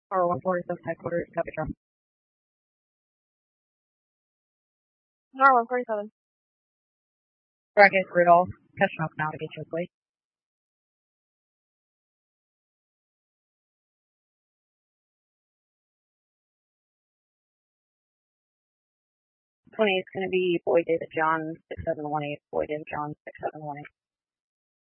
Or 147 headquarters, copy drop. Tower 147. Bracket, Rudolph, catching up now to get your place. 20 is going to be Boy David John 6718. Boy David John 6718.